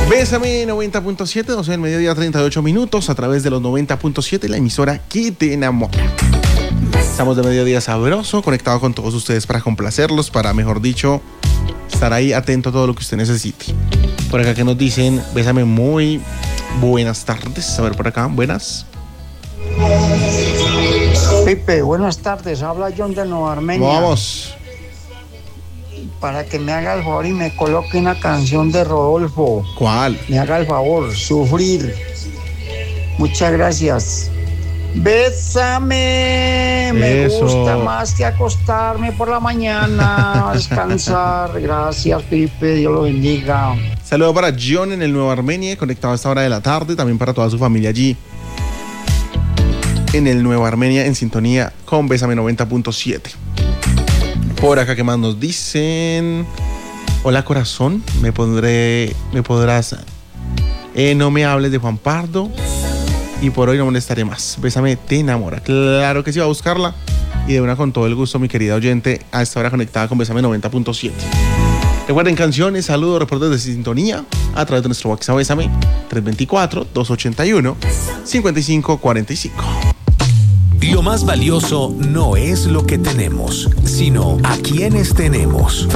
Bésame 90.7, 12 del mediodía, 38 minutos, a través de los 90.7, la emisora que te enamora. Estamos de mediodía sabroso, conectado con todos ustedes para complacerlos, para, mejor dicho, estar ahí atento a todo lo que usted necesite. Por acá que nos dicen, bésame, muy buenas tardes. A ver, por acá, buenas. Pipe, buenas tardes, habla John de Nueva Armenia. Vamos. Para que me haga el favor y me coloque una canción de Rodolfo. ¿Cuál? Me haga el favor, Sufrir. Muchas gracias. Bésame, me Eso. gusta más que acostarme por la mañana a descansar. Gracias, Pipe, Dios lo bendiga. Saludo para John en el Nueva Armenia, conectado a esta hora de la tarde, también para toda su familia allí en el Nueva Armenia, en sintonía con Bésame 90.7. Por acá, ¿qué más nos dicen? Hola, corazón, me podrás, no me hables de Juan Pardo, y por hoy no molestaré más. Bésame, te enamora. Claro que sí, va a buscarla, y de una con todo el gusto, mi querida oyente, a esta hora conectada con Bésame 90.7. Recuerden, canciones, saludos, reportes de sintonía a través de nuestro WhatsApp Bésame 324-281-5545. Lo más valioso no es lo que tenemos, sino a quienes tenemos.